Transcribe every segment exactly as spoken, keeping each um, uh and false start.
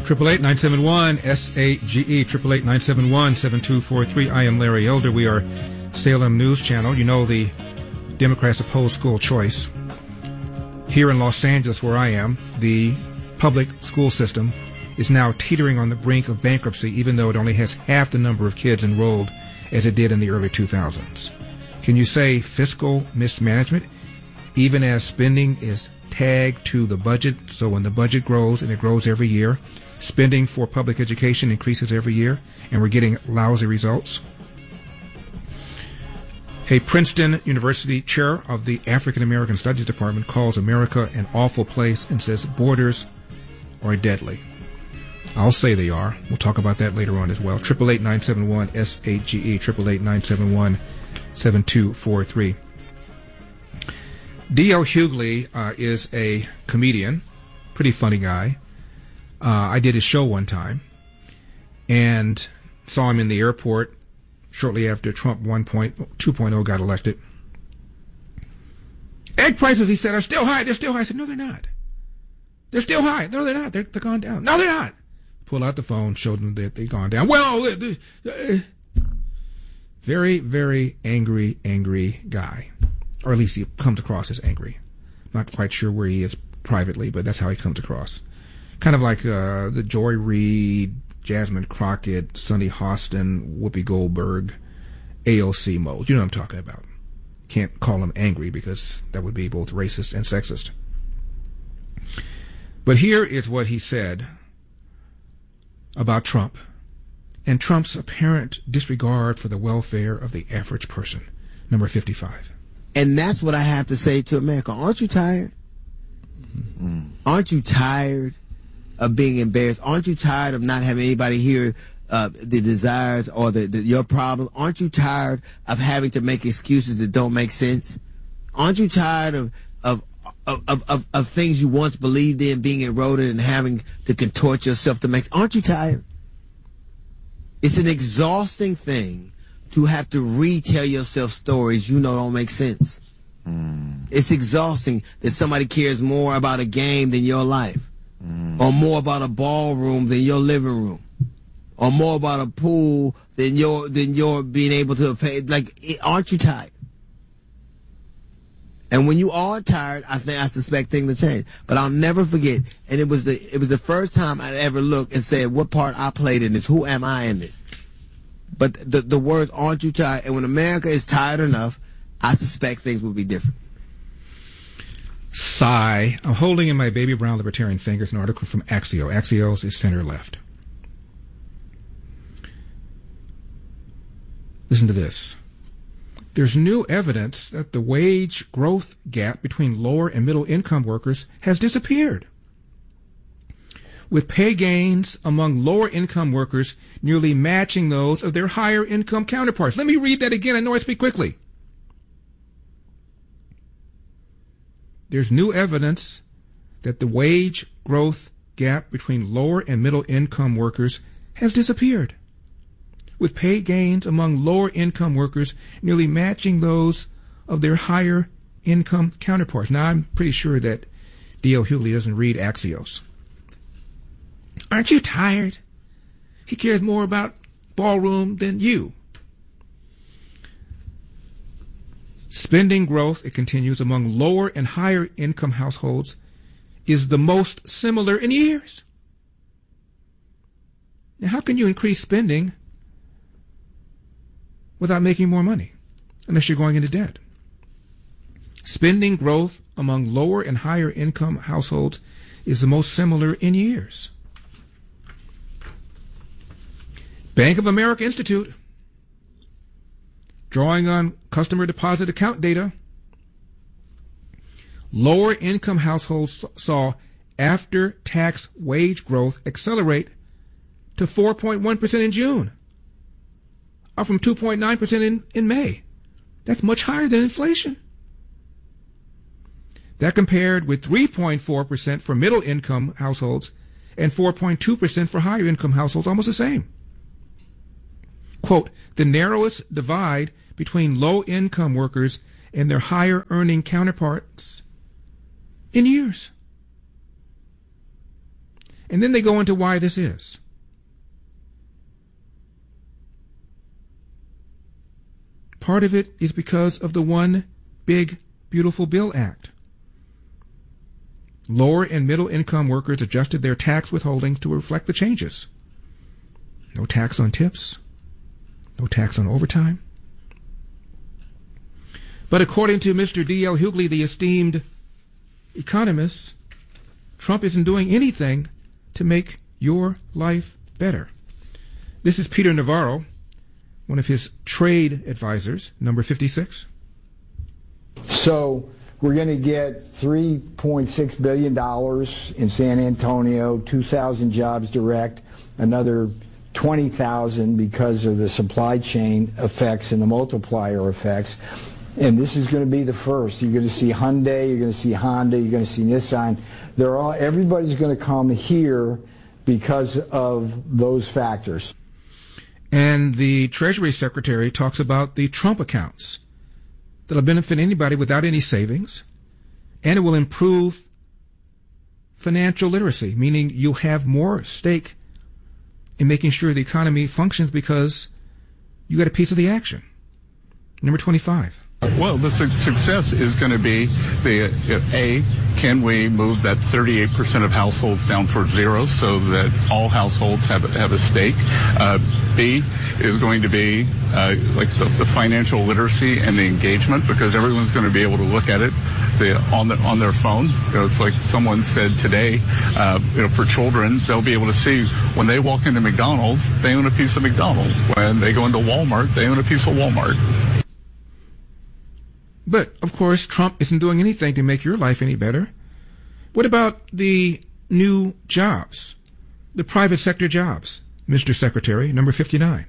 Triple eight nine seven one S A G E. Triple eight nine seven one seven two four three. I am Larry Elder. We are Salem News Channel. You know the Democrats oppose school choice. Here in Los Angeles, where I am, the public school system is now teetering on the brink of bankruptcy, even though it only has half the number of kids enrolled as it did in the early two thousands. Can you say fiscal mismanagement, even as spending is tagged to the budget? So when the budget grows, and it grows every year, spending for public education increases every year, and we're getting lousy results. A Princeton University chair of the African American Studies Department calls America an awful place and says borders are deadly. I'll say they are. We'll talk about that later on as well. Triple eight nine seven one S A G E. Triple eight nine seven one seven two four three. D L. Hughley uh, is a comedian, pretty funny guy. Uh, I did his show one time and saw him in the airport shortly after Trump two point oh got elected. Egg prices, he said, are still high. They're still high. I said, no, they're not. They're still high. No, they're not. They're, they're gone down. No, they're not. Pull out the phone, showed them that they've gone down. Well, uh, uh, very, very angry, angry guy. Or at least he comes across as angry. Not quite sure where he is privately, but that's how he comes across. Kind of like uh, the Joy Reid, Jasmine Crockett, Sonny Hostin, Whoopi Goldberg, A O C mode. You know what I'm talking about. Can't call him angry because that would be both racist and sexist. But here is what he said about Trump and Trump's apparent disregard for the welfare of the average person. Number fifty-five. And that's what I have to say to America. Aren't you tired? Mm-hmm. Aren't you tired of being embarrassed? Aren't you tired of not having anybody hear uh, the desires or the, the, your problem? Aren't you tired of having to make excuses that don't make sense? Aren't you tired of of, of, of, of, of things you once believed in being eroded and having to contort yourself to make? Aren't you tired? It's an exhausting thing to have to retell yourself stories you know don't make sense. Mm. It's exhausting that somebody cares more about a game than your life. Mm. Or more about a ballroom than your living room, or more about a pool than your than your being able to pay. Like, aren't you tired? And when you are tired, I think I suspect things to change. But I'll never forget. And it was the it was the first time I'd ever looked and said, "What part I played in this? Who am I in this?" But the the words "aren't you tired?" And when America is tired enough, I suspect things will be different. Sigh. I'm holding in my baby brown libertarian fingers an article from Axios. Axios is center left. Listen to this. There's new evidence that the wage growth gap between lower and middle income workers has disappeared, with pay gains among lower income workers nearly matching those of their higher income counterparts. Let me read that again. I know I speak quickly. There's new evidence that the wage growth gap between lower and middle income workers has disappeared, with pay gains among lower income workers nearly matching those of their higher income counterparts. Now, I'm pretty sure that D L. Hughley doesn't read Axios. Aren't you tired? He cares more about ballroom than you. Spending growth, it continues, among lower and higher income households is the most similar in years. Now, how can you increase spending without making more money, unless you're going into debt? Spending growth among lower and higher income households is the most similar in years. Bank of America Institute, drawing on customer deposit account data, lower income households saw after-tax wage growth accelerate to four point one percent in June, up from two point nine percent in, in May. That's much higher than inflation. That compared with three point four percent for middle-income households and four point two percent for higher-income households, almost the same. Quote, the narrowest divide between low-income workers and their higher-earning counterparts in years. And then they go into why this is. Part of it is because of the One Big Beautiful Bill Act. Lower and middle income workers adjusted their tax withholdings to reflect the changes. No tax on tips. No tax on overtime. But according to Mister D L Hughley, the esteemed economist, Trump isn't doing anything to make your life better. This is Peter Navarro, one of his trade advisors, number fifty-six. So we're going to get three point six billion dollars in San Antonio, two thousand jobs direct, another twenty thousand because of the supply chain effects and the multiplier effects. And this is going to be the first. You're going to see Hyundai, you're going to see Honda, you're going to see Nissan. They're all, everybody's going to come here because of those factors. And the Treasury Secretary talks about the Trump accounts that'll benefit anybody without any savings, and it will improve financial literacy, meaning you'll have more stake in making sure the economy functions because you got a piece of the action. Number twenty-five. Well, the su- success is going to be the uh, A, can we move that thirty-eight percent of households down towards zero so that all households have have a stake? Uh, B is going to be uh, like the, the financial literacy and the engagement, because everyone's going to be able to look at it the, on the, on their phone. You know, it's like someone said today. Uh, you know, for children, they'll be able to see when they walk into McDonald's, they own a piece of McDonald's. When they go into Walmart, they own a piece of Walmart. But, of course, Trump isn't doing anything to make your life any better. What about the new jobs, the private sector jobs, Mister Secretary, number fifty-nine?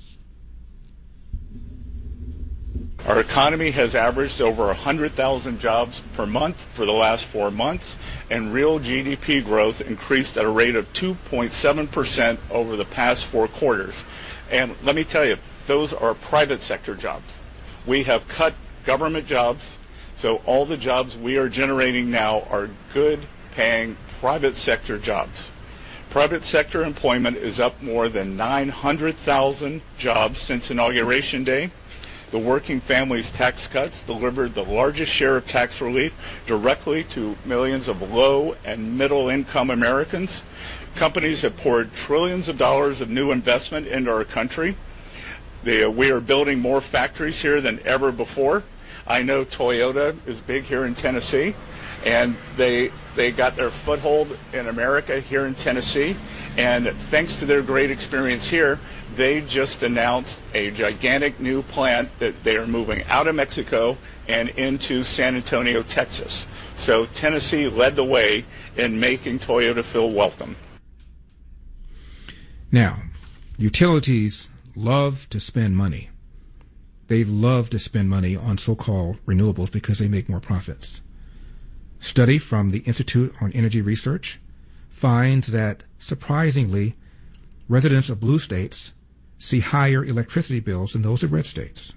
Our economy has averaged over one hundred thousand jobs per month for the last four months, and real G D P growth increased at a rate of two point seven percent over the past four quarters. And let me tell you, those are private sector jobs. We have cut government jobs, so all the jobs we are generating now are good-paying private sector jobs. Private sector employment is up more than nine hundred thousand jobs since Inauguration Day. The Working Families Tax Cuts delivered the largest share of tax relief directly to millions of low and middle-income Americans. Companies have poured trillions of dollars of new investment into our country. They, uh, we are building more factories here than ever before. I know Toyota is big here in Tennessee, and they they got their foothold in America here in Tennessee, and thanks to their great experience here, they just announced a gigantic new plant that they are moving out of Mexico and into San Antonio, Texas. So Tennessee led the way in making Toyota feel welcome. Now, utilities love to spend money. They love to spend money on so-called renewables because they make more profits. Study from the Institute on Energy Research finds that, surprisingly, residents of blue states see higher electricity bills than those of red states.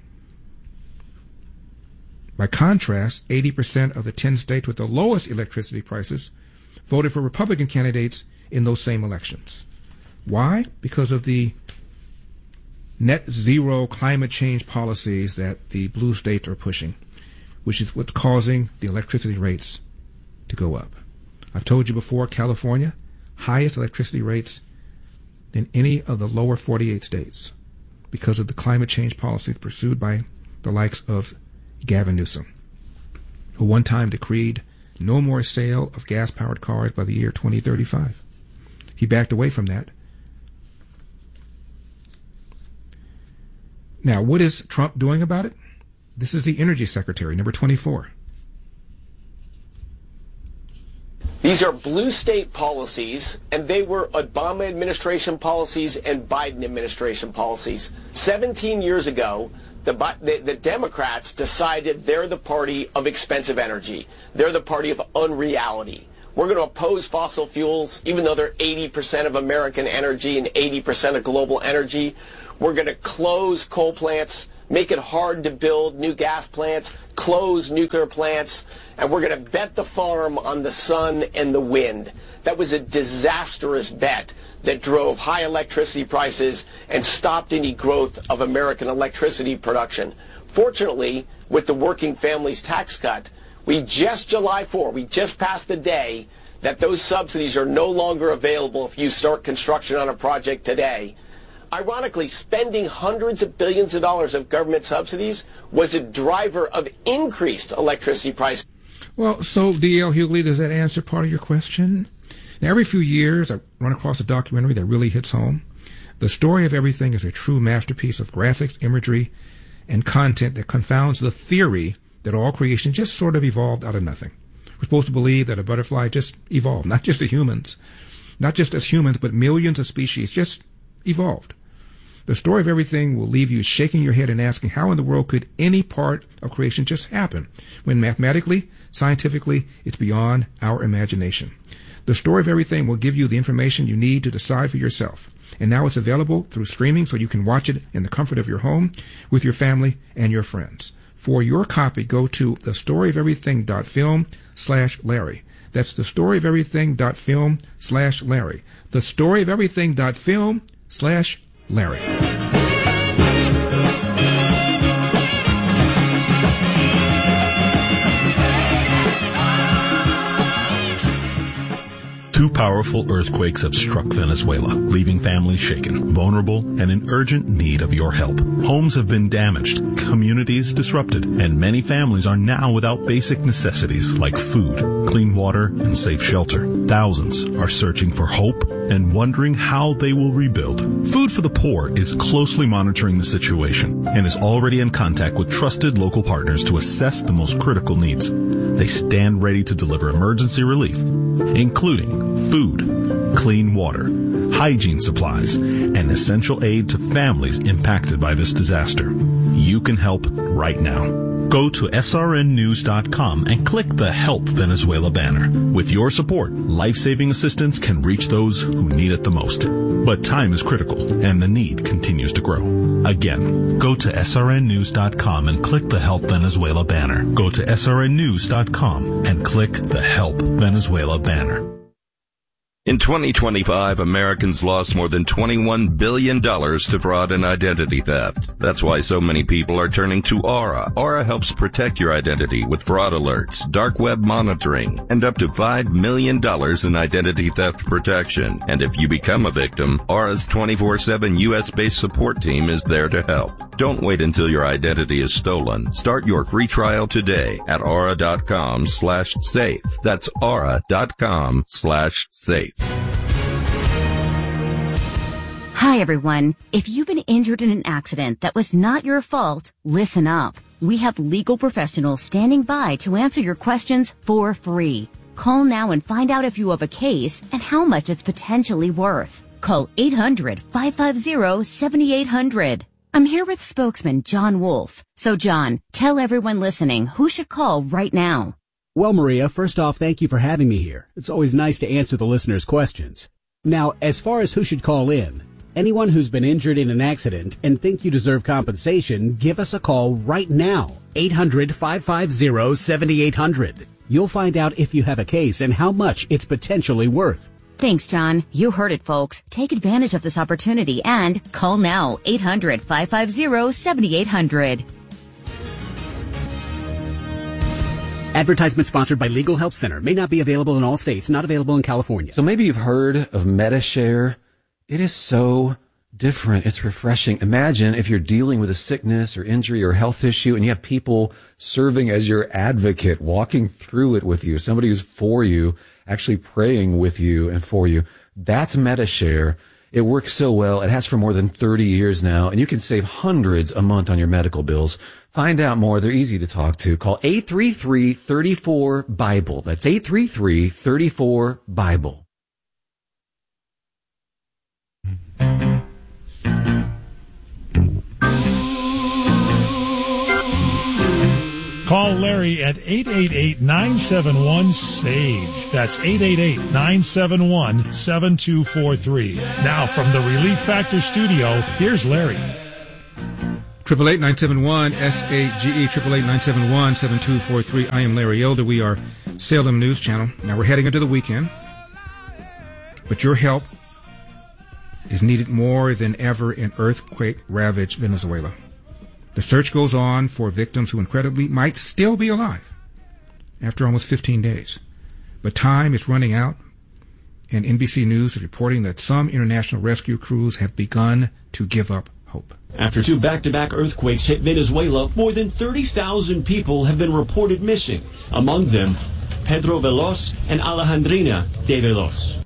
By contrast, eighty percent of the ten states with the lowest electricity prices voted for Republican candidates in those same elections. Why? Because of the net zero climate change policies that the blue states are pushing, which is what's causing the electricity rates to go up. I've told you before, California, highest electricity rates than any of the lower forty-eight states because of the climate change policies pursued by the likes of Gavin Newsom, who one time decreed no more sale of gas-powered cars by the year twenty thirty-five. He backed away from that. Now, what is Trump doing about it? This is the Energy Secretary, number twenty-four. These are blue state policies, and they were Obama administration policies and Biden administration policies. seventeen years ago, the, the, the Democrats decided they're the party of expensive energy. They're the party of unreality. We're going to oppose fossil fuels, even though they're eighty percent of American energy and eighty percent of global energy. We're going to close coal plants, make it hard to build new gas plants, close nuclear plants, and we're going to bet the farm on the sun and the wind. That was a disastrous bet that drove high electricity prices and stopped any growth of American electricity production. Fortunately, with the Working Families Tax Cut, we just July fourth, we just passed the day that those subsidies are no longer available if you start construction on a project today. Ironically, spending hundreds of billions of dollars of government subsidies was a driver of increased electricity prices. Well, so D L. Hughley, does that answer part of your question? Now, every few years, I run across a documentary that really hits home. The Story of Everything is a true masterpiece of graphics, imagery, and content that confounds the theory that all creation just sort of evolved out of nothing. We're supposed to believe that a butterfly just evolved, not just as humans, not just as humans, but millions of species just evolved. The Story of Everything will leave you shaking your head and asking how in the world could any part of creation just happen, when mathematically, scientifically, it's beyond our imagination. The Story of Everything will give you the information you need to decide for yourself. And now it's available through streaming so you can watch it in the comfort of your home with your family and your friends. For your copy, go to thestoryoferything.film slash Larry. That's thestoryoferything.film slash Larry. Thestoryoferything.film slash Larry. Two powerful earthquakes have struck Venezuela, leaving families shaken, vulnerable, and in urgent need of your help. Homes have been damaged, communities disrupted, and many families are now without basic necessities like food, clean water, and safe shelter. Thousands are searching for hope and wondering how they will rebuild. Food for the Poor is closely monitoring the situation and is already in contact with trusted local partners to assess the most critical needs. They stand ready to deliver emergency relief, including food, clean water, hygiene supplies, and essential aid to families impacted by this disaster. You can help right now. Go to S R N news dot com and click the Help Venezuela banner. With your support, life-saving assistance can reach those who need it the most. But time is critical, and the need continues to grow. Again, go to S R N news dot com and click the Help Venezuela banner. Go to S R N news dot com and click the Help Venezuela banner. In twenty twenty-five, Americans lost more than twenty-one billion dollars to fraud and identity theft. That's why so many people are turning to Aura. Aura helps protect your identity with fraud alerts, dark web monitoring, and up to five million dollars in identity theft protection. And if you become a victim, Aura's twenty-four seven U S-based support team is there to help. Don't wait until your identity is stolen. Start your free trial today at aura.com slash safe. That's aura.com slash safe. Hi, everyone. If you've been injured in an accident that was not your fault, listen up. We have legal professionals standing by to answer your questions for free. Call now and find out if you have a case and how much it's potentially worth. Call eight hundred, five five zero, seven eight zero zero. I'm here with spokesman John Wolf. So, John, tell everyone listening who should call right now. Well, Maria, first off, thank you for having me here. It's always nice to answer the listeners' questions. Now, as far as who should call in, anyone who's been injured in an accident and think you deserve compensation, give us a call right now. eight hundred, five five zero, seven eight zero zero. You'll find out if you have a case and how much it's potentially worth. Thanks, John. You heard it, folks. Take advantage of this opportunity and call now. eight hundred, five five zero, seven eight zero zero. Advertisement sponsored by Legal Help Center. May not be available in all states. Not available in California. So maybe you've heard of MediShare. It is so different. It's refreshing. Imagine if you're dealing with a sickness or injury or health issue and you have people serving as your advocate, walking through it with you, somebody who's for you, actually praying with you and for you. That's MediShare. It works so well. It has for more than thirty years now, and you can save hundreds a month on your medical bills. Find out more. They're easy to talk to. Call eight three three, three four, BIBLE. That's eight three three, three four, BIBLE. Call Larry at eight eight eight, nine seven one, S A G E. That's eight eight eight, nine seven one, seven two four three. Now from the Relief Factor studio, here's Larry. Triple eight nine seven one S A G E, triple eight nine seven one seven two four three. I am Larry Elder. We are Salem News Channel. Now we're heading into the weekend, but your help is needed more than ever in earthquake-ravaged Venezuela. The search goes on for victims who incredibly might still be alive after almost fifteen days. But time is running out, and N B C News is reporting that some international rescue crews have begun to give up hope. After two back-to-back earthquakes hit Venezuela, more than thirty thousand people have been reported missing. Among them, Pedro Veloz and Alejandrina de Veloz.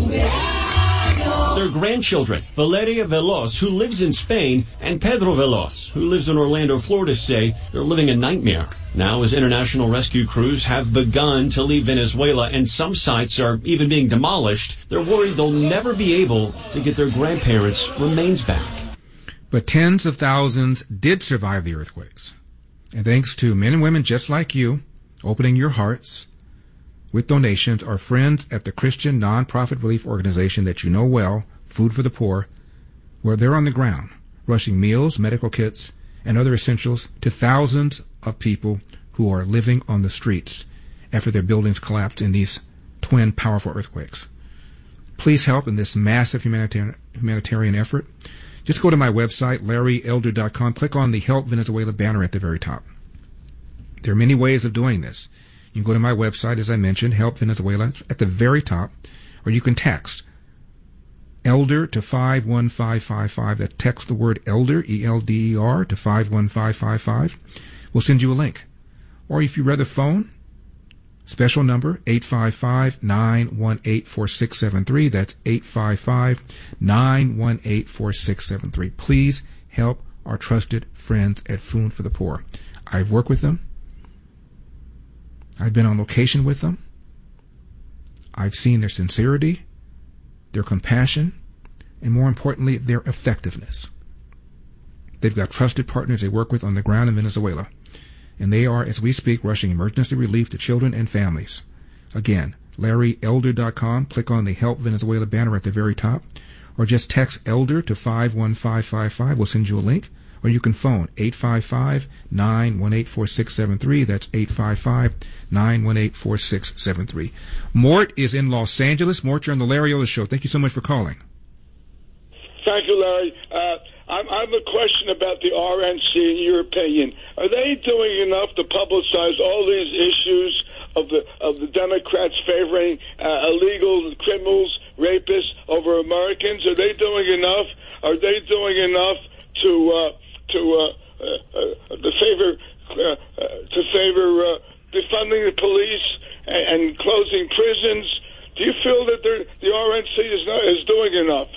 Their grandchildren, Valeria Veloz, who lives in Spain, and Pedro Veloz, who lives in Orlando, Florida, say they're living a nightmare. Now, as international rescue crews have begun to leave Venezuela and some sites are even being demolished, they're worried they'll never be able to get their grandparents' remains back. But tens of thousands did survive the earthquakes. And thanks to men and women just like you, opening your hearts with donations, our friends at the Christian nonprofit relief organization that you know well, Food for the Poor, where they're on the ground, rushing meals, medical kits, and other essentials to thousands of people who are living on the streets after their buildings collapsed in these twin powerful earthquakes. Please help in this massive humanitarian, humanitarian effort. Just go to my website, larry elder dot com. Click on the Help Venezuela banner at the very top. There are many ways of doing this. You can go to my website, as I mentioned, Help Venezuela, at the very top, or you can text ELDER to five one five five five. That text the word ELDER, E L D E R, to five one five five five. We'll send you a link. Or if you rather phone, special number, eight five five, nine one eight, four six seven three. That's eight five five, nine one eight, four six seven three. Please help our trusted friends at Food for the Poor. I've worked with them. I've been on location with them. I've seen their sincerity, their compassion, and more importantly, their effectiveness. They've got trusted partners they work with on the ground in Venezuela, and they are, as we speak, rushing emergency relief to children and families. Again, larry elder dot com. Click on the Help Venezuela banner at the very top, or just text ELDER to five one five five five. We'll send you a link. Or you can phone eight five five, nine one eight, four six seven three. That's eight five five, nine one eight, four six seven three. Mort is in Los Angeles. Mort, you're on the Larry Elder Show. Thank you so much for calling. Thank you, Larry. Uh, I'm, I have a question about the R N C, in your opinion. Are they doing enough to publicize all these issues of the of the Democrats favoring uh, illegal criminals, rapists over Americans? Are they doing enough? Are they doing enough to... Uh, to uh, uh, uh, to favor uh, uh, to favor uh, defunding the police and, and closing prisons? Do you feel that the R N C is not is doing enough?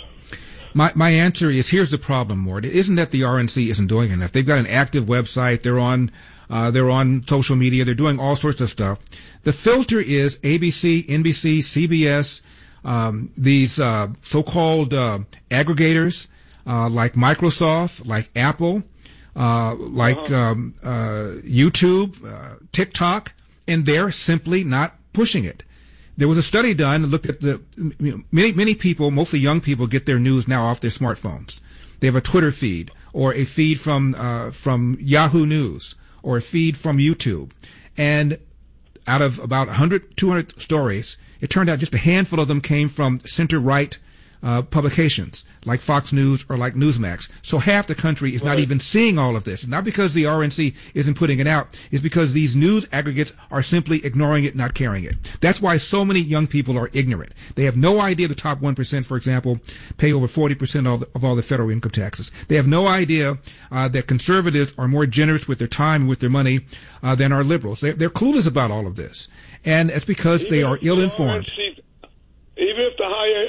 My my answer is, here's the problem, Mort. It isn't that the R N C isn't doing enough. They've got an active website. They're on uh, they're on social media. They're doing all sorts of stuff. The filter is A B C, N B C, C B S, um, these uh, so-called uh, aggregators. Uh, like Microsoft, like Apple, uh, like um, uh, YouTube, uh, TikTok, and they're simply not pushing it. There was a study done that looked at the you know, many many people, mostly young people, get their news now off their smartphones. They have a Twitter feed or a feed from uh, from Yahoo News or a feed from YouTube, and out of about one hundred, two hundred stories, it turned out just a handful of them came from center-right Uh, publications like Fox News or like Newsmax. So half the country is right. Not even seeing all of this. Not because the R N C isn't putting it out. It's because these news aggregates are simply ignoring it, not carrying it. That's why so many young people are ignorant. They have no idea the top one percent, for example, pay over forty percent of, the, of all the federal income taxes. They have no idea uh, that conservatives are more generous with their time and with their money uh, than our liberals. They're, they're clueless about all of this. And it's because Even they are ill-informed. Even if the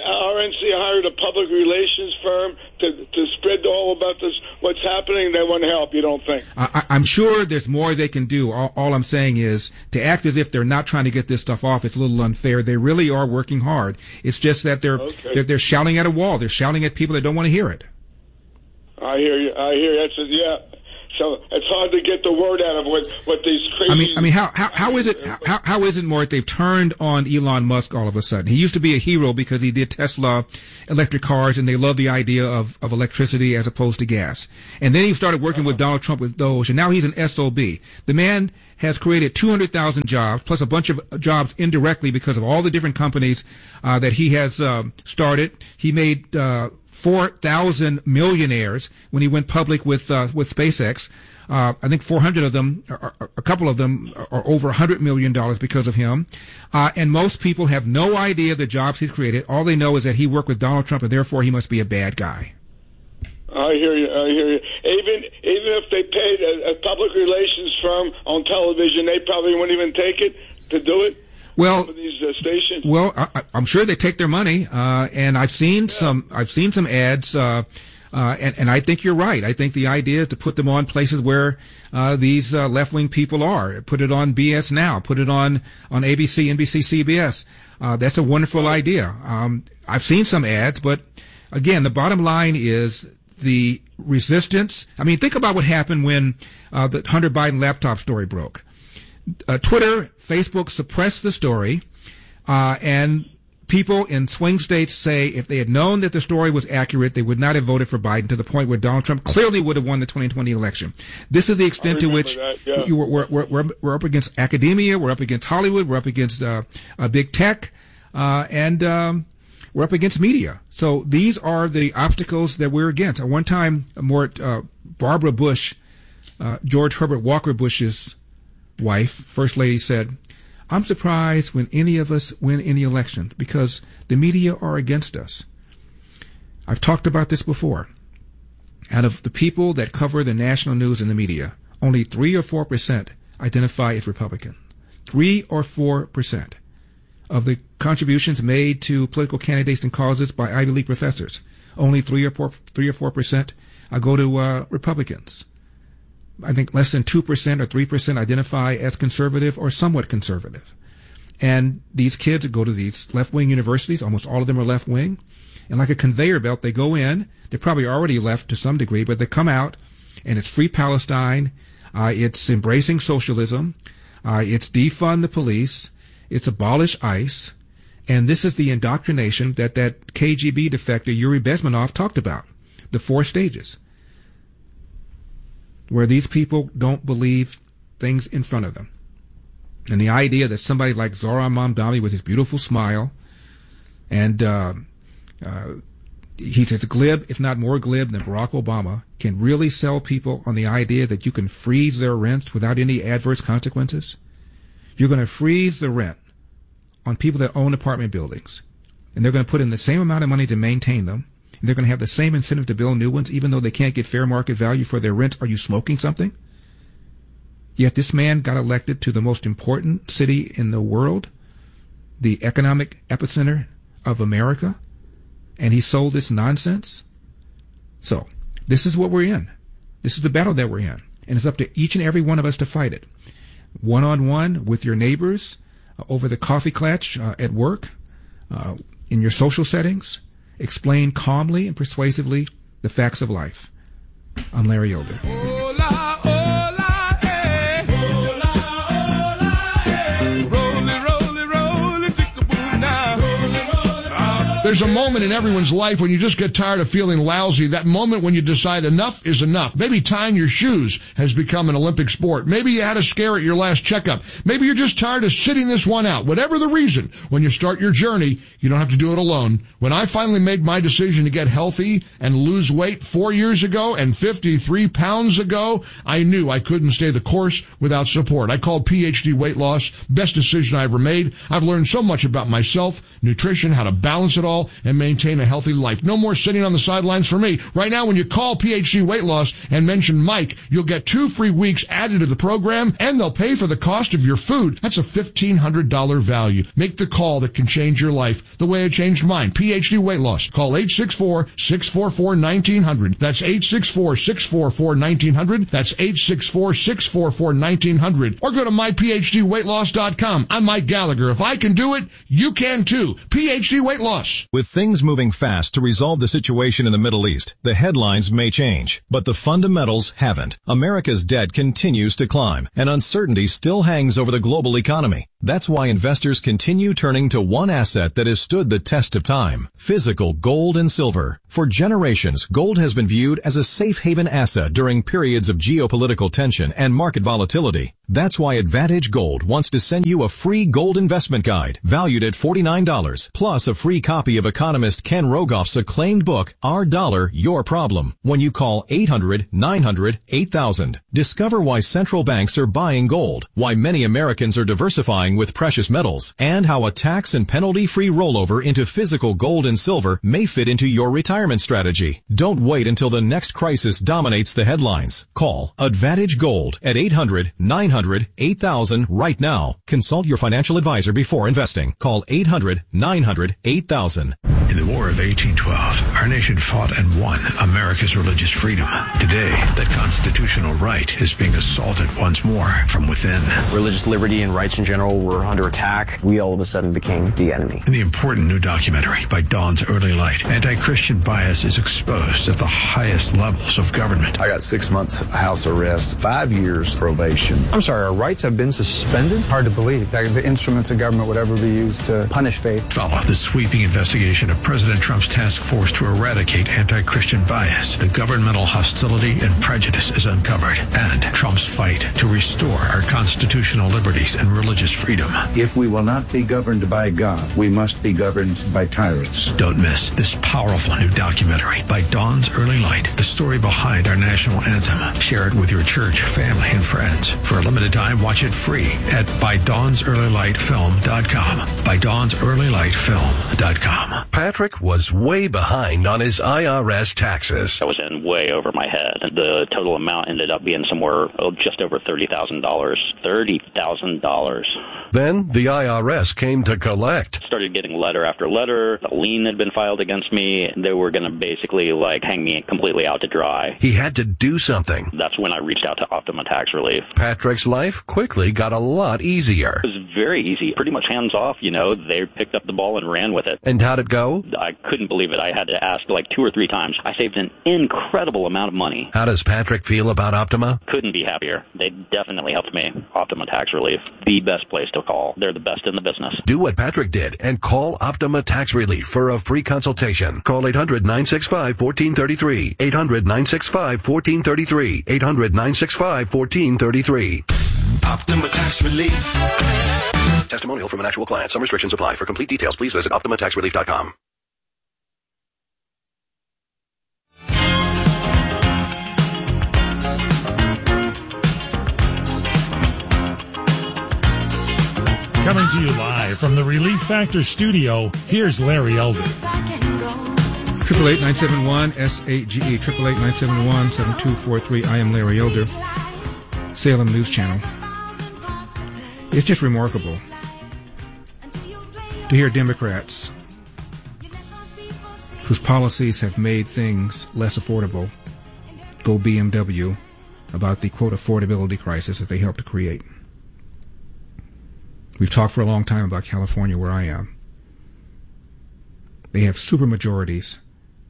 R N C hired a public relations firm to, to spread all about this, what's happening, they won't help, you don't think? I, I'm sure there's more they can do. All, all I'm saying is to act as if they're not trying to get this stuff off, it's a little unfair. They really are working hard. It's just that they're, okay. they're, they're shouting at a wall. They're shouting at people that don't want to hear it. I hear you. I hear you. That's a, yeah. So it's hard to get the word out of what, what these crazy... I mean, I mean, how, how, how is it, how, how is it, Mort, they've turned on Elon Musk all of a sudden? He used to be a hero because he did Tesla electric cars, and they love the idea of, of electricity as opposed to gas. And then he started working with Donald Trump with Doge, and now he's an S O B. The man has created two hundred thousand jobs, plus a bunch of jobs indirectly because of all the different companies uh, that he has um, started. He made uh, four thousand millionaires when he went public with uh, with SpaceX. Uh, I think four hundred of them, or, or a couple of them, are over one hundred million dollars because of him. Uh, and most people have no idea the jobs he's created. All they know is that he worked with Donald Trump, and therefore he must be a bad guy. I hear you. I hear you. Even even if they paid a, a public relations firm on television, they probably wouldn't even take it to do it. Well, for these uh, stations. Well, I, I'm sure they take their money, uh, and I've seen yeah. some. I've seen some ads. Uh, Uh, and, and I think you're right. I think the idea is to put them on places where uh, these uh, left-wing people are. Put it on B S Now. Put it on, on A B C, N B C, C B S. Uh, that's a wonderful idea. Um, I've seen some ads, but again, the bottom line is the resistance. I mean, think about what happened when uh, the Hunter Biden laptop story broke. Uh, Twitter, Facebook suppressed the story, uh, and people in swing states say if they had known that the story was accurate, they would not have voted for Biden, to the point where Donald Trump clearly would have won the twenty twenty election. This is the extent to which that, yeah. you, we're, we're, we're, we're up against academia, we're up against Hollywood, we're up against uh, uh, big tech, uh, and um, we're up against media. So these are the obstacles that we're against. At one time, more uh, Barbara Bush, uh, George Herbert Walker Bush's wife, First Lady, said, I'm surprised when any of us win any elections because the media are against us. I've talked about this before. Out of the people that cover the national news and the media, only three or four percent identify as Republican. Three or four percent of the contributions made to political candidates and causes by Ivy League professors, only three or four, three or four percent go to uh, Republicans. I think less than two percent or three percent identify as conservative or somewhat conservative. And these kids go to these left-wing universities. Almost all of them are left-wing. And like a conveyor belt, they go in. They're probably already left to some degree, but they come out, and it's free Palestine. Uh, it's embracing socialism. Uh, it's defund the police. It's abolish ICE. And this is the indoctrination that that K G B defector Yuri Bezmenov talked about, the four stages, where these people don't believe things in front of them. And the idea that somebody like Zohran Mamdani with his beautiful smile, and uh, uh, he's as glib, if not more glib, than Barack Obama, can really sell people on the idea that you can freeze their rents without any adverse consequences. You're going to freeze the rent on people that own apartment buildings, and they're going to put in the same amount of money to maintain them. And they're going to have the same incentive to build new ones, even though they can't get fair market value for their rents. Are you smoking something? Yet this man got elected to the most important city in the world, the economic epicenter of America, and he sold this nonsense. So this is what we're in. This is the battle that we're in. And it's up to each and every one of us to fight it. One-on-one with your neighbors, uh, over the coffee clutch uh, at work, uh, in your social settings. Explain calmly and persuasively the facts of life. I'm Larry Elder. Hola, hola, eh. Hola, hola, eh. Roll it, roll it, roll it, chick-a-boom now. Roll it, roll it, roll it. There's a moment in everyone's life when you just get tired of feeling lousy. That moment when you decide enough is enough. Maybe tying your shoes has become an Olympic sport. Maybe you had a scare at your last checkup. Maybe you're just tired of sitting this one out. Whatever the reason, when you start your journey, you don't have to do it alone. When I finally made my decision to get healthy and lose weight four years ago and fifty-three pounds ago, I knew I couldn't stay the course without support. I called P H D Weight Loss. Best decision I ever made. I've learned so much about myself, nutrition, how to balance it all, and maintain a healthy life. No more sitting on the sidelines for me. Right now, when you call P H D Weight Loss and mention Mike, you'll get two free weeks added to the program, and they'll pay for the cost of your food. That's a fifteen hundred dollars value. Make the call that can change your life the way it changed mine. P H D Weight Loss. Call eight six four, six four four, one nine zero zero. That's eight six four, six four four, one nine zero zero. That's eight six four, six four four, one nine zero zero. Or go to my p h d weight loss dot com. I'm Mike Gallagher. If I can do it, you can too. P H D Weight Loss. With things moving fast to resolve the situation in the Middle East, the headlines may change, but the fundamentals haven't. America's debt continues to climb, and uncertainty still hangs over the global economy. That's why investors continue turning to one asset that has stood the test of time: physical gold and silver. For generations, gold has been viewed as a safe haven asset during periods of geopolitical tension and market volatility. That's why Advantage Gold wants to send you a free gold investment guide valued at forty-nine dollars, plus a free copy of economist Ken Rogoff's acclaimed book, Our Dollar, Your Problem, when you call eight hundred, nine hundred, eight thousand. Discover why central banks are buying gold, why many Americans are diversifying with precious metals, and how a tax and penalty-free rollover into physical gold and silver may fit into your retirement strategy. Don't wait until the next crisis dominates the headlines. Call Advantage Gold at eight hundred, nine hundred, eight thousand right now. Consult your financial advisor before investing. Call eight hundred, nine hundred, eight thousand. In the War of eighteen twelve, our nation fought and won America's religious freedom. Today, that constitutional right is being assaulted once more from within. Religious liberty and rights in general were under attack. We all of a sudden became the enemy. In the important new documentary by Dawn's Early Light, anti-Christian bias is exposed at the highest levels of government. I got six months house arrest, five years probation. I'm sorry, our rights have been suspended? Hard to believe that the instruments of government would ever be used to punish faith. Follow the sweeping investigation of President Trump's task force to eradicate anti-Christian bias. The governmental hostility and prejudice is uncovered, and Trump's fight to restore our constitutional liberties and religious freedom. If we will not be governed by God, we must be governed by tyrants. Don't miss this powerful new documentary by Dawn's Early Light, the story behind our national anthem. Share it with your church, family, and friends. For a limited time, watch it free at by dawns early light film dot com. by dawns early light film dot com. Patrick was way behind on his I R S taxes. I was in way over my head. The total amount ended up being somewhere oh, just over thirty thousand dollars. thirty thousand dollars. Then the I R S came to collect. Started getting letter after letter. A lien had been filed against me. They were going to basically like hang me completely out to dry. He had to do something. That's when I reached out to Optima Tax Relief. Patrick's life quickly got a lot easier. It was very easy. Pretty much hands off, you know. They picked up the ball and ran with it. And how'd it go? I couldn't believe it. I had to ask like two or three times. I saved an incredible amount of money. How does Patrick feel about Optima? Couldn't be happier. They definitely helped me. Optima Tax Relief, the best place to call. They're the best in the business. Do what Patrick did and call Optima Tax Relief for a free consultation. Call eight hundred, nine six five, one four three three. eight hundred, nine six five, one four three three. eight hundred, nine six five, one four three three. Optima Tax Relief. Testimonial from an actual client. Some restrictions apply. For complete details, please visit optima tax relief dot com. Coming to you live from the Relief Factor studio, here's Larry Elder. Triple eight nine seven one S A G E triple eight nine seven one seven two four three. I am Larry Elder, Salem News Channel. It's just remarkable to hear Democrats whose policies have made things less affordable go B M W about the quote affordability crisis that they helped to create. We've talked for a long time about California, where I am. They have supermajorities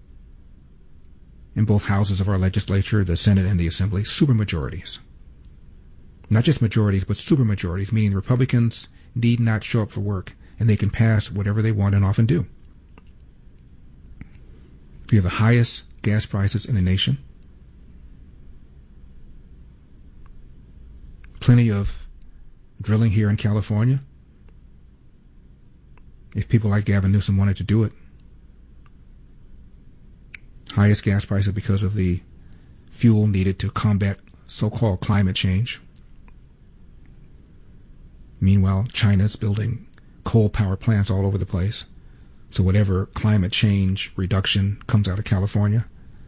in both houses of our legislature, the Senate and the Assembly, supermajorities. Not just majorities, but supermajorities, meaning Republicans need not show up for work, and they can pass whatever they want and often do. We have the highest gas prices in the nation. Plenty of drilling here in California, if people like Gavin Newsom wanted to do it. Highest gas prices because of the fuel needed to combat so-called climate change. Meanwhile, China's building coal power plants all over the place. So whatever climate change reduction comes out of California,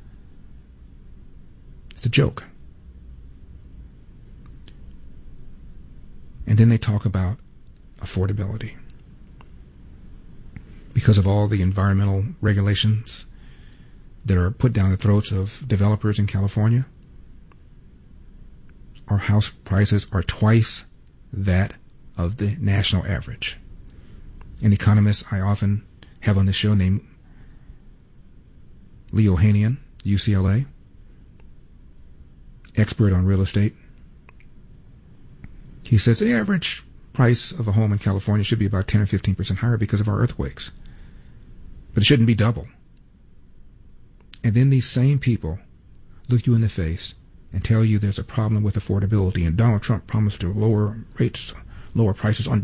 it's a joke. And then they talk about affordability. Because of all the environmental regulations that are put down the throats of developers in California, our house prices are twice that of the national average. And economists I often have on the show named Leo Hanian, U C L A, expert on real estate. He says the average price of a home in California should be about ten or fifteen percent higher because of our earthquakes. But it shouldn't be double. And then these same people look you in the face and tell you there's a problem with affordability, and Donald Trump promised to lower rates, lower prices on